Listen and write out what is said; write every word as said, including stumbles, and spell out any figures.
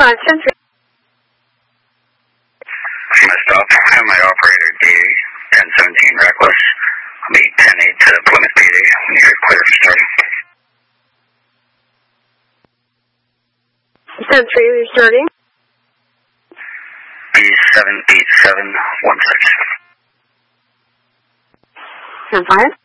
five, Century. Messed up. I have my operator D ten seventeen reckless. I'll be ten eight to Plymouth P D when you're clear for starting. Century, you're starting. B seven eight seven one six. ten five.